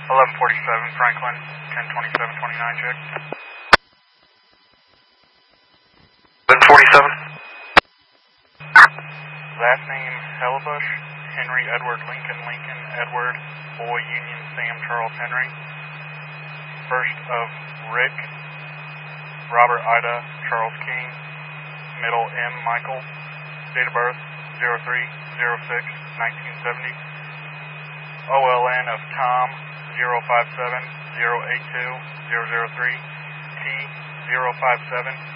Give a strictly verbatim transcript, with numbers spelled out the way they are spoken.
eleven forty-seven, Franklin, ten twenty-seven twenty-nine, check. eleven forty-seven. Last name, Hellebush, Henry Edward Lincoln Lincoln Edward, Boy Union Sam Charles Henry. First of Rick, Robert Ida Charles King. Middle M Michael. Date of birth zero three zero six nineteen seventy. O L N of Tom zero five seven zero eight two zero zero three. T zero five seven